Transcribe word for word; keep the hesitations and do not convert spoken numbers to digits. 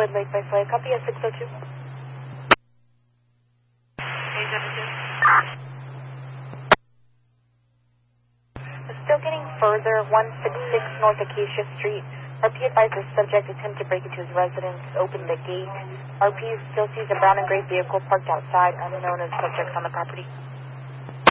Wood Lake by Flight. Copy at six oh two. Still getting further, one sixty-six North Acacia Street. R P advised the subject attempt to break into his residence, opened the gate. R P still sees a brown and gray vehicle parked outside, unknown as subjects on the property.